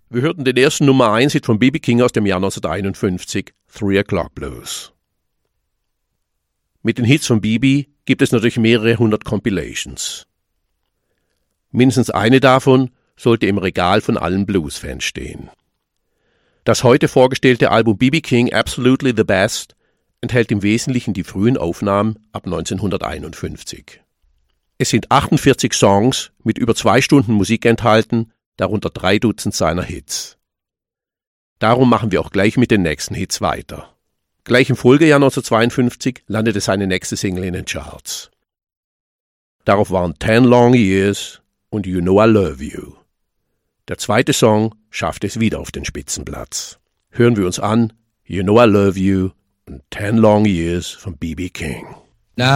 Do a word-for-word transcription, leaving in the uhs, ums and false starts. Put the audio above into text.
Wir hörten den ersten Nummer eins Hit von B B King aus dem Jahr neunzehnhunderteinundfünfzig, Three O'Clock Blues. Mit den Hits von B B gibt es natürlich mehrere hundert Compilations. Mindestens eine davon sollte im Regal von allen Blues-Fans stehen. Das heute vorgestellte Album B B King Absolutely the Best enthält im Wesentlichen die frühen Aufnahmen ab neunzehnhunderteinundfünfzig. Es sind achtundvierzig Songs mit über zwei Stunden Musik enthalten, darunter drei Dutzend seiner Hits. Darum machen wir auch gleich mit den nächsten Hits weiter. Gleich im Folgejahr neunzehnhundertzweiundfünfzig landete seine nächste Single in den Charts. Darauf waren Ten Long Years und You Know I Love You. Der zweite Song schaffte es wieder auf den Spitzenplatz. Hören wir uns an You Know I Love You und Ten Long Years von B B King.